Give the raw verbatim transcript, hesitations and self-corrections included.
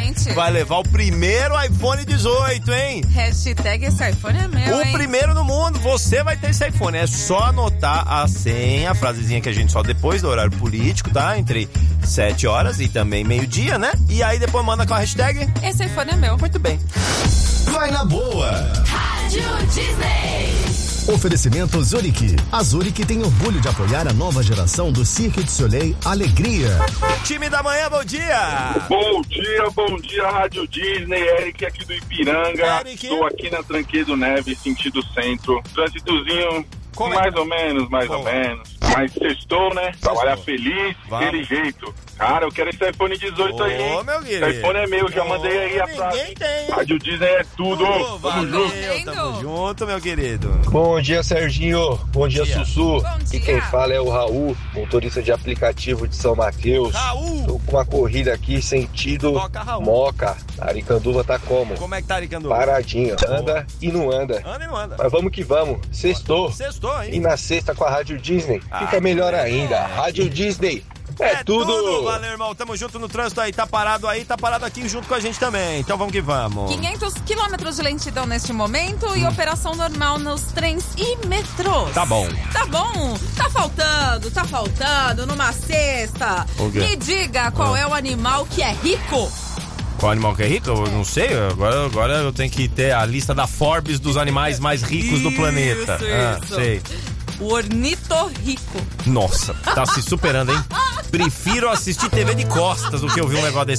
Gente. vai levar o primeiro iPhone dezoito, hein? Hashtag esse iPhone é meu, O hein? primeiro no mundo, você vai ter esse iPhone. É só anotar a senha, a frasezinha que a gente só depois do horário político, tá? Entre sete horas e também meio-dia, né? E aí depois manda com a hashtag. Esse iPhone é meu. Muito bem. Vai na boa. Rádio Disney. Oferecimento Zurich. A Zurich tem orgulho de apoiar a nova geração do Cirque du Soleil Alegria. Time da manhã, bom dia! Bom dia, bom dia, Rádio Disney. Eric aqui do Ipiranga. Eric. Estou aqui na Tranquedo Neves, sentido centro. Trânsitozinho, Como é? mais ou menos, mais Como? ou menos. Mas sextou, né? Trabalhar feliz, Vamos. daquele jeito. Cara, eu quero esse iPhone dezoito aí, hein? Ô, meu querido. Esse iPhone é meu, já Ô, mandei aí a ninguém frase. tem. Rádio Disney é tudo. Ô, Tamo valeu, junto. tamo junto, meu querido. Bom dia, Serginho. Bom dia, dia. Sussu. Bom E dia. quem fala é o Raul, motorista de aplicativo de São Mateus. Raul! Tô com uma corrida aqui sentido Moca, Raul. Moca. Aricanduva tá como? Como é que tá, Aricandu? Paradinho. Anda e não anda. Anda e não anda. Mas vamos que vamos. Sextou. Sextou, E hein? na sexta com a Rádio Disney. Ah, Fica melhor é. ainda. Rádio Disney. É, tudo. Valeu, irmão. Tamo junto no trânsito aí. Tá parado aí, tá parado aqui junto com a gente também. Então vamos que vamos. quinhentos quilômetros de lentidão neste momento e operação normal nos trens e metrôs. Tá bom. Tá bom? Tá faltando, tá faltando numa sexta. O quê? Me diga qual é o animal que é rico. Qual animal que é rico? Eu não sei. Agora, agora eu tenho que ter a lista da Forbes dos animais mais ricos do planeta. Isso, Ah, isso. sei. O ornitorrico. Nossa, tá se superando, hein? Prefiro assistir T V de costas do que ouvir um negócio desse.